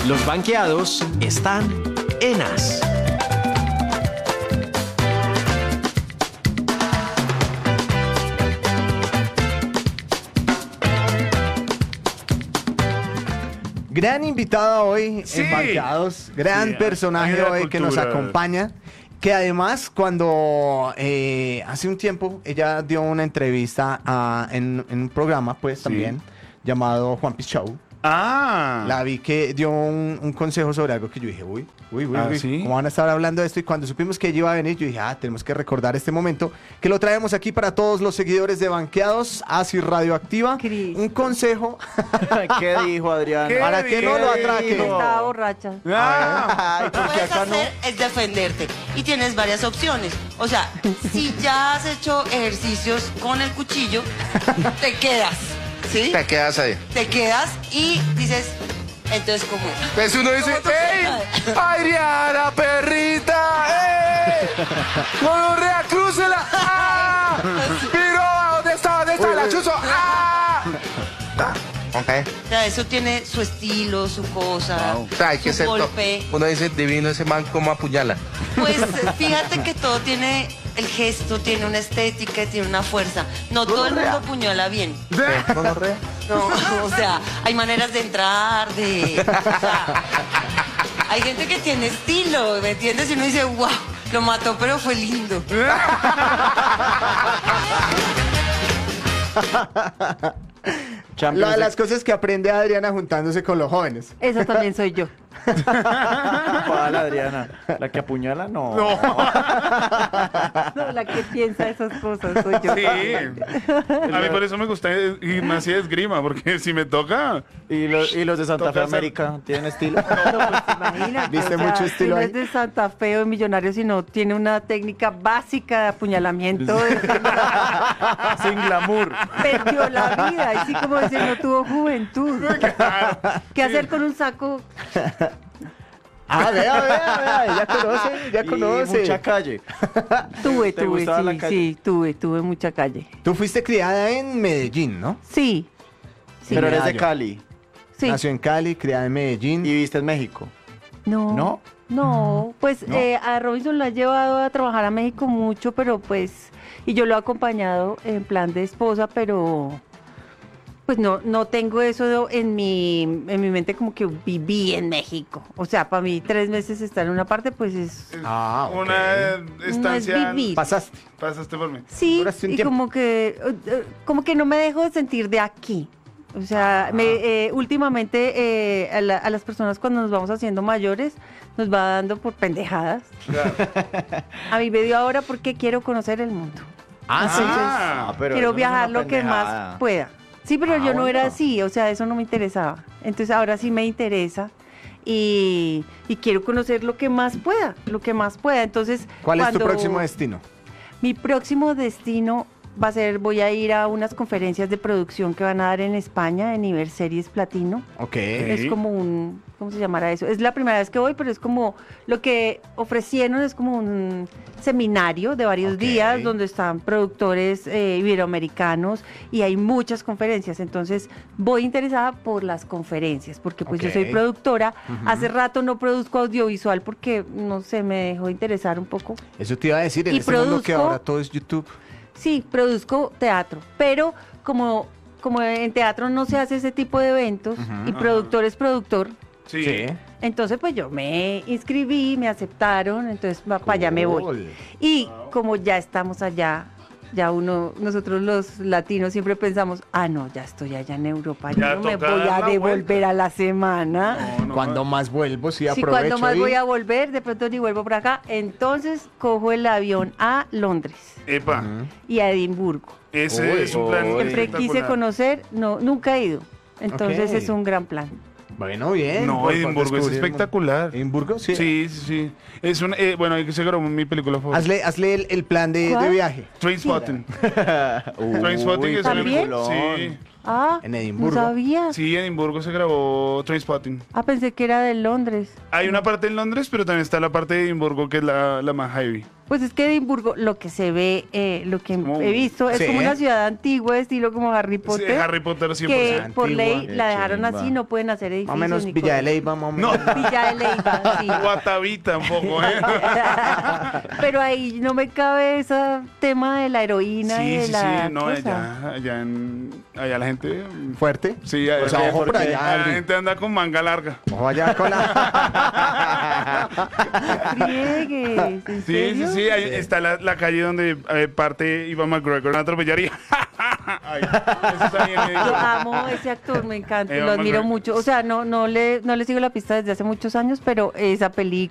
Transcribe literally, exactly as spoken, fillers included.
Los banqueados están en As. Gran invitada hoy Sí. en Banqueados, gran Sí, personaje hay la hoy que nos cultura. acompaña, que además cuando eh, hace un tiempo ella dio una entrevista a- en, en un programa pues Sí. también llamado Juan Piz Show. Ah. La vi que dio un, un consejo sobre algo que yo dije, uy, uy, uy, ¿Ah, uy, sí? ¿cómo van a estar hablando de esto? Y cuando supimos que ella iba a venir, yo dije, ah, tenemos que recordar este momento, que lo traemos aquí para todos los seguidores de Banqueados, Así Radioactiva. Cristo. Un consejo ¿Qué dijo Adriana? ¿Qué para que no lo dijo? atraquen. Estaba borracha. Ah. Ay, Lo que porque puedes acá no. hacer es defenderte y tienes varias opciones. O sea, si ya has hecho ejercicios con el cuchillo, te quedas, ¿sí? Te quedas ahí. Te quedas y dices, entonces, ¿cómo es? Pues uno dice, ¿Cómo tú ¡ey! sabes? ¡Adriana, perrita! ¡Ey! ¡Gonorrea, crúcela! ¡Ah! ¡Miro! ¿Dónde está? ¿Dónde está la chuzo? ¡Ah! Ta, Ok. O sea, eso tiene su estilo, su cosa, O sea, hay que su ser. to- golpe. Uno dice, divino ese man como apuñala. Pues fíjate que todo tiene el gesto, tiene una estética, tiene una fuerza. No todo el mundo puñala bien. ¿Qué? ¿Gonorrea? No, o sea, hay maneras de entrar, de... o sea, hay gente que tiene estilo, ¿me entiendes? Y uno dice, wow, lo mató, pero fue lindo. Champions La- de- las cosas que aprende Adriana juntándose con los jóvenes. Esa también soy yo. ¿Cuál, Adriana? ¿La que apuñala? No. No, la que piensa esas cosas soy yo. Sí. A mí por eso me gusta gimnasia de esgrima, porque si me toca. ¿Y, los, y los de Santa Fe Toca hacer- América tienen estilo? No, pues imagínate. ¿Viste o sea, mucho estilo si no ahí? es de Santa Fe o de Millonarios, sino tiene una técnica básica de apuñalamiento. de- Sin glamour. Perdió la vida. Así como decir, no tuvo juventud. ¿Qué hacer con un saco? Ah, vea, vea, vea, ya conoce, ya Y conoce. mucha calle. Tuve, ¿Te tuve, gustaba la sí, calle? sí, tuve, tuve mucha calle. Tú fuiste criada en Medellín, ¿no? Sí, sí, Pero eres de Medallo. Cali. sí. Nació en Cali, criada en Medellín. Y viviste en México. No, ¿No? no, pues ¿No? eh, a Robinson lo ha llevado a trabajar a México mucho, pero pues, y yo lo he acompañado en plan de esposa, pero pues no, no tengo eso en mi, en mi mente como que viví en México. O sea, para mí tres meses estar en una parte, pues es, Ah, ok. Una estancia. No es vivir. Pasaste. Pasaste por mí. sí, Duraste un y tiempo. como que, eh, eh, como que no me dejo de sentir de aquí. O sea, me, eh, últimamente eh, a, la- a las personas cuando nos vamos haciendo mayores nos va dando por pendejadas. Claro. A mí me dio ahora porque quiero conocer el mundo. Ah, sí. Ah, pero eso quiero no es viajar una lo que pendejada. más pueda. Sí, pero Ah, yo no era bueno. así, o sea, eso no me interesaba. Entonces ahora sí me interesa y, y quiero conocer lo que más pueda, lo que más pueda. Entonces, ¿Cuál es tu cuando- próximo destino? Mi próximo destino va a ser, voy a ir a unas conferencias de producción que van a dar en España, de nivel series platino. Ok. Es como un, ¿cómo se llamará eso? Es la primera vez que voy, pero es como lo que ofrecieron, es como un seminario de varios Ok. días donde están productores eh, iberoamericanos y hay muchas conferencias. Entonces voy interesada por las conferencias, porque pues Ok. yo soy productora. Ujú. Hace rato no produzco audiovisual porque, no sé, me dejó interesar un poco. Eso te iba a decir, en Y este mundo que produzco- ahora todo es YouTube. Sí, produzco teatro, pero como, como en teatro no se hace ese tipo de eventos y Ajá. productor es productor, Sí. entonces pues yo me inscribí, me aceptaron, entonces para allá me voy. Cool. Y como ya estamos allá, ya uno, nosotros los latinos siempre pensamos, ah no, ya estoy allá en Europa, yo Ya no me toca voy dar a la devolver vuelta. a la semana. No, no, Cuando más vuelvo, sí Si aprovecho. cuando más y- voy a volver, de pronto ni vuelvo por acá, entonces cojo el avión a Londres Epa, Ujú. y a Edimburgo. ese Uy, es un plan. uy. Siempre quise espectacular. conocer, no, nunca he ido. Entonces Ok. es un gran plan. Bueno, bien. No, por- por Edimburgo es descubrir el mundo. espectacular. ¿Edimburgo? Sí. Sí, sí, sí. Es un, eh, bueno, ahí se grabó mi película favorita. Hazle, hazle el, el plan de, de ¿Cuál? viaje. Trainspotting. Uy, Trainspotting es ¿También? un Sí. Ah, En Edimburgo. no sabía. Sí, en Edimburgo se grabó Trainspotting. Ah, pensé que era de Londres. Hay una parte en Londres, pero también está la parte de Edimburgo que es la, la más heavy. Pues es que Edimburgo, lo que se ve, eh, lo que como- he visto, es Sí. como una ciudad antigua, estilo como Harry Sí, Potter. Harry Potter cien por que ciento. por Antigua. ley Qué la dejaron chimba. así, no pueden hacer edificios. Más o menos ni Villa de cosas. Leyva, más o menos. Villa de Leyva, sí. Guatavita un poco, ¿eh? Pero ahí no me cabe ese tema de la heroína y Sí, de sí, la sí, no, cosa. allá, allá en, allá la gente, Fuerte. sí, allá, O sea, ojo por porque allá, allá la Adri. gente anda con manga larga. Ojo allá con la... Friegues, ¿en Sí, sí, serio? sí, ahí está la, la calle donde eh, parte Ivan McGregor a atropellar y... Ay, eso está bien, eh, Yo amo ese actor, me encanta, Ewan lo admiro McGregor. mucho. O sea, no, no le, no le sigo la pista desde hace muchos años, pero esa película